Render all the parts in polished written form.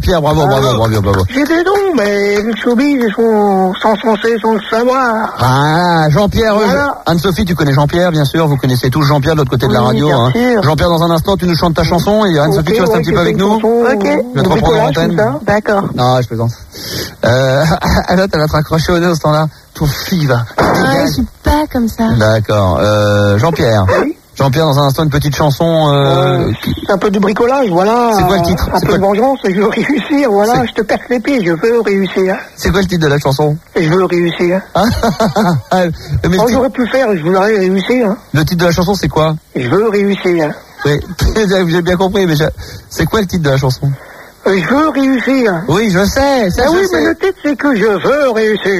Jean-Pierre, bravo. J'ai des dons, mais le showbiz, ils sont censés sans le savoir. Ah, Jean-Pierre, Voilà. Anne-Sophie, tu connais Jean-Pierre, bien sûr, vous connaissez tous Jean-Pierre de l'autre côté de la radio. bien sûr. Jean-Pierre, dans un instant, tu nous chantes ta chanson, et Anne-Sophie, tu restes un petit peu avec nous. Ok. Je vais te reprendre l'antenne. D'accord. Non, je plaisante. Là, elle va te raccrocher au nez au ce temps-là. Ton fille va. Ouais, je suis pas comme ça. D'accord. Jean-Pierre. Oui. Jean-Pierre, dans un instant, une petite chanson. C'est un peu du bricolage, voilà. C'est quoi le titre? Un C'est peu de quoi vengeance, je veux réussir, voilà. Je te perce les pieds, je veux réussir. C'est quoi le titre de la chanson? Je veux réussir. Mais le, Quand j'aurais pu faire, je voudrais réussir. le titre de la chanson, c'est quoi? Je veux réussir. Oui, j'ai bien compris, mais c'est quoi le titre de la chanson? Je veux réussir. Oui, je sais, ça Ah je oui, sais. mais le titre, c'est que je veux réussir.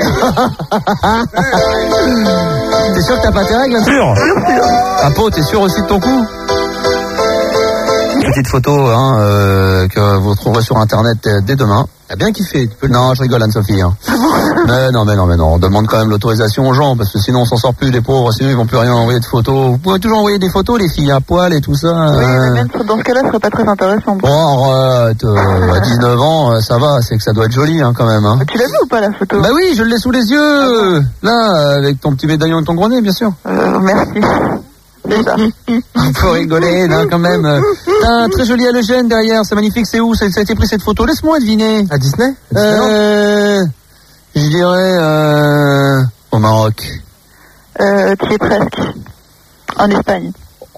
T'es sûr que t'as pas tes règles? Sûr. Ah, Po, t'es sûr aussi de ton coup? Petite photo que vous trouverez sur internet dès demain. T'as bien kiffé, tu peux. Non, je rigole, Anne-Sophie. Mais non, on demande quand même l'autorisation aux gens, parce que sinon on s'en sort plus, les pauvres, sinon ils vont plus rien envoyer de photos. Vous pouvez toujours envoyer des photos, les filles à poil et tout ça. Oui, mais même dans ce cas-là, ce serait pas très intéressant. Bon, arrête, à 19 ans, ça va, c'est que ça doit être joli quand même. Tu l'as vu ou pas la photo? Bah oui, je l'ai sous les yeux. Là, avec ton petit médaillon et ton gros nez, bien sûr. Merci. C'est ça. Faut rigoler, là, quand même. T'as un très joli halogène derrière, c'est magnifique, c'est où? Ça a été pris cette photo? Laisse-moi deviner. À Disney? Je dirais, au Maroc. Tu es presque. En Espagne.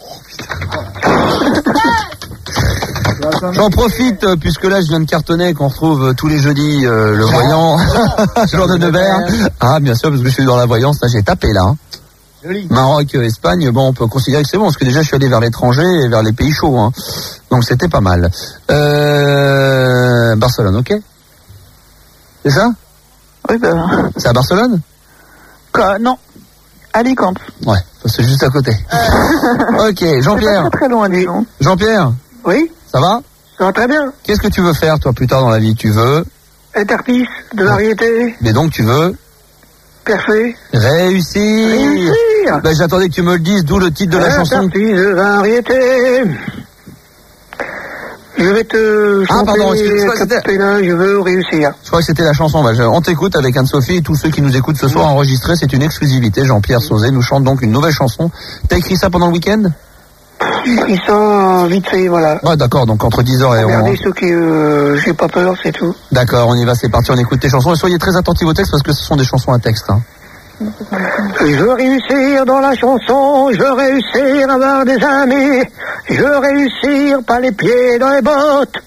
J'en profite, puisque là, je viens de cartonner, qu'on retrouve tous les jeudis, le voyant, Jean de Nevers. Ah, bien sûr, parce que je suis dans la voyance, là, j'ai tapé, là. Joli. Maroc, Espagne, bon, on peut considérer que c'est bon, parce que déjà, je suis allé vers l'étranger et vers les pays chauds, Donc, c'était pas mal. Barcelone, ok? C'est ça? Oui, ben. C'est à Barcelone? Quoi? Non. Alicante. Ouais, c'est juste à côté. Ok, C'est Jean-Pierre. pas très loin, Alicante. Jean-Pierre, Oui, ça va? ça va très bien. Qu'est-ce que tu veux faire, toi, plus tard dans la vie? Tu veux, Être artiste de variété, mais donc tu veux percer, réussir. réussir. Ben, j'attendais que tu me le dises, d'où le titre de la Être chanson. artiste de variété. Je vais te chanter pardon, excuse-moi, ce capella, je veux réussir. Je crois que c'était la chanson. On t'écoute avec Anne-Sophie et tous ceux qui nous écoutent ce soir enregistrés. C'est une exclusivité. Jean-Pierre Sauzet nous chante donc une nouvelle chanson. T'as écrit ça pendant le week-end? J'ai écrit ça vite fait, voilà. Ouais, d'accord. Donc entre 10h et Regardez ceux qui, j'ai pas peur, c'est tout. D'accord, on y va, c'est parti. On écoute tes chansons. Et soyez très attentifs au texte parce que ce sont des chansons à texte. Je veux réussir dans la chanson, je veux réussir à avoir des amis, je veux réussir pas les pieds dans les bottes,